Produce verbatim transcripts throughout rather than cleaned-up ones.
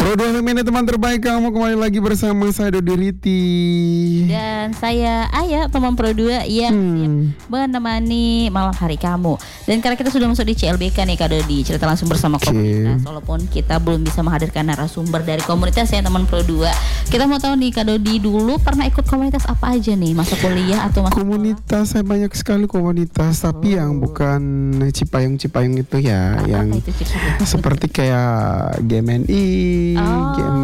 Pro dua F M ini teman terbaik kamu, kembali lagi bersama saya Dodi Riti dan saya Aya, teman Pro dua yang hmm. menemani malam hari kamu. Dan karena kita sudah masuk di C L B K nih Kak Dodi, cerita langsung bersama okay. komunitas. Walaupun kita belum bisa menghadirkan narasumber dari komunitas ya teman Pro dua. Kita mau tahu nih Kak Dodi, dulu pernah ikut komunitas apa aja nih? Masa kuliah atau masa komunitas sekolah? Saya banyak sekali komunitas, oh. tapi yang bukan Cipayung-Cipayung itu ya, apa yang itu, seperti kayak G M N I, oh. game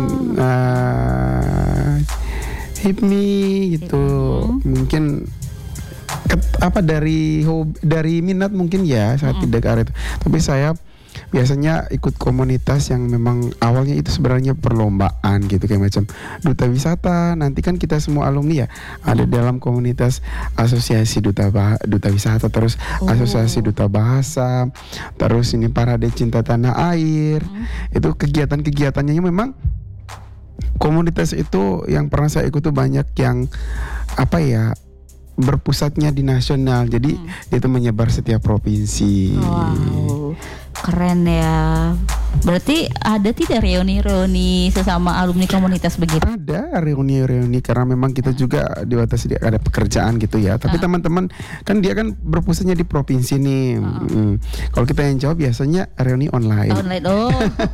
uh, Hipmi gitu. Mm-hmm. Mungkin ke, apa dari hobi, dari minat mungkin ya saya mm-hmm. tidak ke arah itu. Tapi saya biasanya ikut komunitas yang memang awalnya itu sebenarnya perlombaan gitu, kayak macam duta wisata. Nanti kan kita semua alumni ya ada dalam komunitas asosiasi duta bah- duta wisata, terus oh. asosiasi duta bahasa, terus ini parade cinta tanah air. Hmm. Itu kegiatan-kegiatannya memang komunitas itu yang pernah saya ikut tuh banyak yang apa ya, berpusatnya di nasional, jadi hmm. itu menyebar setiap provinsi. Wow, keren ya. Berarti ada tidak reuni-reuni sesama alumni komunitas begitu? Ada reuni-reuni karena memang kita juga dibatasi, ada pekerjaan gitu ya. Tapi uh. teman-teman kan dia kan berpusatnya di provinsi nih. Uh. Hmm. Kalau kita yang jawab biasanya reuni online. Online, oh.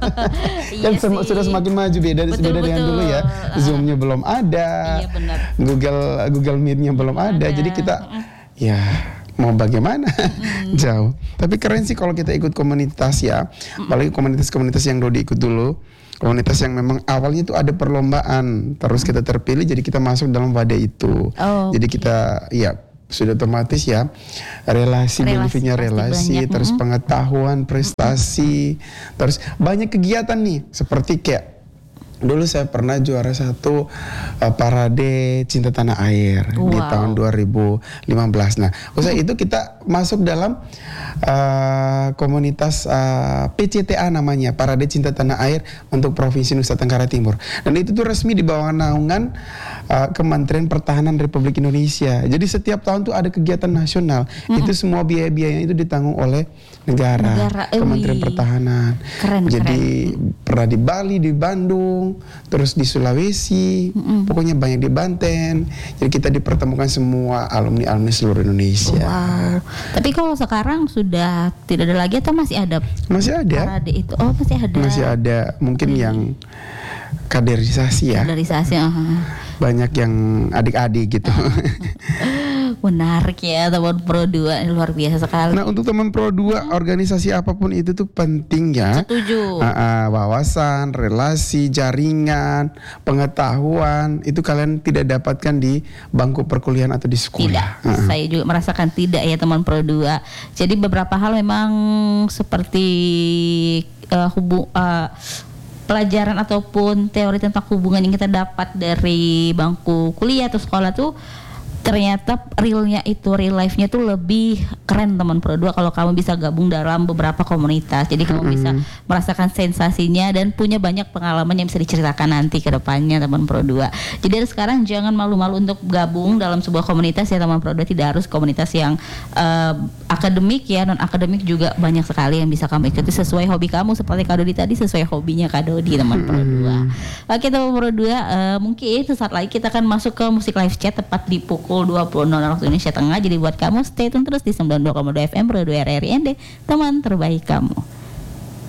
Kan iya sem- sudah semakin maju, beda betul, beda dengan dulu ya. Uh. Zoom-nya belum ada. Iya benar. Google Google Meet-nya belum ada. ada. Jadi kita uh. ya mau bagaimana hmm. jauh. Tapi keren sih kalau kita ikut komunitas ya, apalagi komunitas-komunitas yang Dodi ikut dulu, komunitas yang memang awalnya itu ada perlombaan, terus kita terpilih, jadi kita masuk dalam wadah itu. Oh, jadi okay. kita ya sudah otomatis ya relasi, benefitnya relasi, banyak. Terus pengetahuan, prestasi, terus banyak kegiatan nih, seperti kayak dulu saya pernah juara satu uh, parade cinta tanah air wow. di tahun dua ribu lima belas. Nah, usai itu kita masuk dalam uh, komunitas uh, P C T A namanya, Parade Cinta Tanah Air untuk Provinsi Nusa Tenggara Timur. Dan itu tuh resmi di bawah naungan uh, Kementerian Pertahanan Republik Indonesia. Jadi setiap tahun tuh ada kegiatan nasional. Hmm. Itu semua biaya-biayanya itu ditanggung oleh negara, negara Kementerian Pertahanan. Keren, jadi keren. Pernah di Bali, di Bandung, terus di Sulawesi, mm-hmm. pokoknya banyak di Banten. Jadi kita dipertemukan semua alumni-alumni seluruh Indonesia. Wow. Tapi kalau sekarang sudah tidak ada lagi atau masih ada? Masih ada. Parade itu. Oh, masih ada. Masih ada. Mungkin hmm. yang kaderisasi ya. Kaderisasi. Uh-huh. Banyak yang adik-adik gitu. Menarik ya teman Pro dua, luar biasa sekali. Nah, untuk teman Pro dua, hmm. organisasi apapun itu tuh penting ya. Setuju. Uh, uh, wawasan, relasi, jaringan, pengetahuan itu kalian tidak dapatkan di bangku perkuliahan atau di sekolah. Tidak. Uh-uh. Saya juga merasakan tidak ya teman Pro dua. Jadi beberapa hal memang seperti uh, hubung uh, pelajaran ataupun teori tentang hubungan yang kita dapat dari bangku kuliah atau sekolah tuh ternyata realnya itu, real life-nya tuh lebih keren teman Pro dua kalau kamu bisa gabung dalam beberapa komunitas. Jadi kamu mm-hmm. bisa merasakan sensasinya dan punya banyak pengalaman yang bisa diceritakan nanti ke depannya teman Pro dua. Jadi dari sekarang jangan malu-malu untuk gabung dalam sebuah komunitas ya teman Pro dua. Tidak harus komunitas yang uh, akademik ya, non akademik juga banyak sekali yang bisa kamu ikuti sesuai hobi kamu, seperti Kak Dodi tadi sesuai hobinya Kak Dodi teman Pro dua. Oke teman Pro dua, uh, mungkin sesaat lagi kita akan masuk ke musik live chat tepat di pukul dua puluh waktu Indonesia Tengah. Jadi buat kamu stay tune terus di sembilan puluh dua koma dua F M Pro dua R R I N D, teman terbaik kamu.